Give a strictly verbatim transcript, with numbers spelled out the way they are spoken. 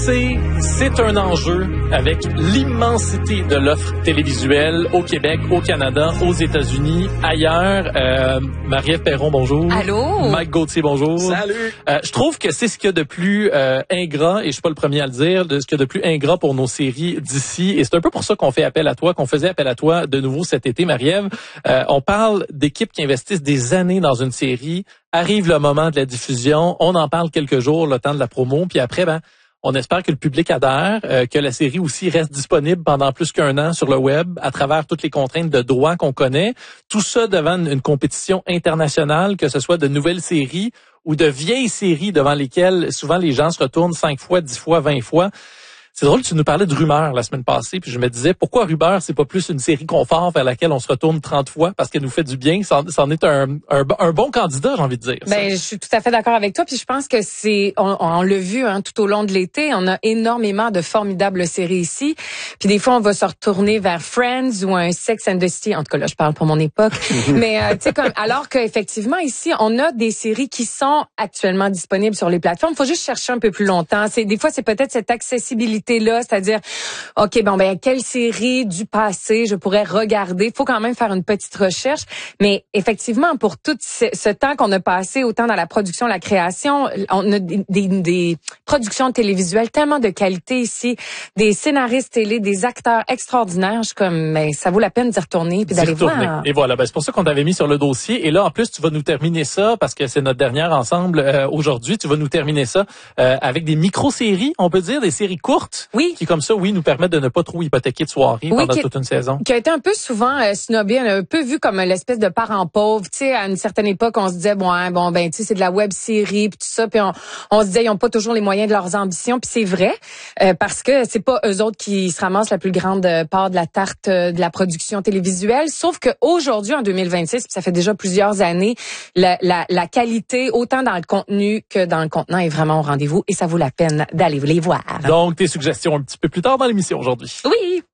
C'est, c'est un enjeu avec l'immensité de l'offre télévisuelle au Québec, au Canada, aux États-Unis, ailleurs. Euh, Marie-Ève Perron, bonjour. Allô. Mike Gauthier, bonjour. Salut. Euh, je trouve que c'est ce qu'il y a de plus euh, ingrat, et je suis pas le premier à le dire, de ce qu'il y a de plus ingrat pour nos séries d'ici. Et c'est un peu pour ça qu'on fait appel à toi, qu'on faisait appel à toi de nouveau cet été, Marie-Ève. Euh, on parle d'équipes qui investissent des années dans une série. Arrive le moment de la diffusion, on en parle quelques jours, le temps de la promo, puis après, ben on espère que le public adhère, euh, que la série aussi reste disponible pendant plus qu'un an sur le web, à travers toutes les contraintes de droit qu'on connaît. Tout ça devant une, une compétition internationale, que ce soit de nouvelles séries ou de vieilles séries devant lesquelles souvent les gens se retournent cinq fois, dix fois, vingt fois. C'est drôle, tu nous parlais de Rumeur la semaine passée, puis je me disais, pourquoi Rumeur, c'est pas plus une série confort vers laquelle on se retourne trente fois parce qu'elle nous fait du bien? Ça en est un, un, un bon candidat, j'ai envie de dire. Ça. Ben, je suis tout à fait d'accord avec toi, puis je pense que c'est, on, on l'a vu hein, tout au long de l'été, on a énormément de formidables séries ici, puis des fois on va se retourner vers Friends ou un Sex and the City, en tout cas là je parle pour mon époque, mais euh, tu sais comme alors qu'effectivement ici on a des séries qui sont actuellement disponibles sur les plateformes, il faut juste chercher un peu plus longtemps. C'est des fois c'est peut-être cette accessibilité là, c'est-à-dire, OK, bon, ben, quelle série du passé je pourrais regarder? Il faut quand même faire une petite recherche. Mais effectivement, pour tout ce, ce temps qu'on a passé, autant dans la production, la création, on a des, des, des productions télévisuelles tellement de qualité ici, des scénaristes télé, des acteurs extraordinaires. Je suis comme, ben, ça vaut la peine d'y retourner puis d'aller voir. Et voilà, ben, c'est pour ça qu'on t'avait mis sur le dossier. Et là, en plus, tu vas nous terminer ça, parce que c'est notre dernière ensemble euh, aujourd'hui, tu vas nous terminer ça euh, avec des micro-séries, on peut dire, des séries courtes. Oui. Qui, comme ça, oui, nous permettent de ne pas trop hypothéquer de soirée oui, pendant qui, toute une saison. Qui a été un peu souvent euh, snobé, un peu vu comme l'espèce de parent pauvre. Tu sais, à une certaine époque, on se disait, bon, hein, bon ben, tu sais, c'est de la web série puis tout ça. Puis on, on se disait, ils ont pas toujours les moyens de leurs ambitions. Puis c'est vrai, euh, parce que c'est pas eux autres qui se ramassent la plus grande part de la tarte euh, de la production télévisuelle. Sauf que aujourd'hui, en deux mille vingt-six, puis ça fait déjà plusieurs années, la, la, la qualité, autant dans le contenu que dans le contenant, est vraiment au rendez-vous. Et ça vaut la peine d'aller les voir. Donc, tes suggestions un petit peu plus tard dans l'émission aujourd'hui. Oui.